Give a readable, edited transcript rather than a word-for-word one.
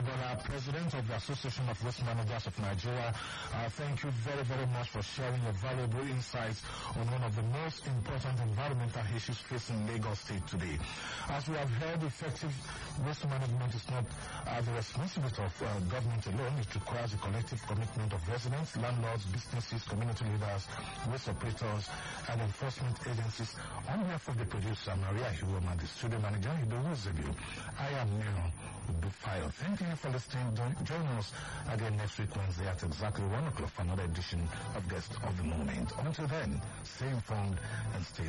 Adebola, President of the Association of Waste Managers of Nigeria. Thank you very, very much for sharing your valuable insights on one of the most important environmental issues facing Lagos State today. As we have heard, effective waste management is not the responsibility of government alone. It requires a collective commitment of residents, landlords, businesses, community leaders, waste operators, and enforcement agencies. On behalf of the producer, Maria Hiwoma, the studio manager, I am Nero Bufayo. Thank you for listening. Join us again next week Wednesday at exactly 1 o'clock for another edition of Guest of the Moment. Until then, stay informed and stay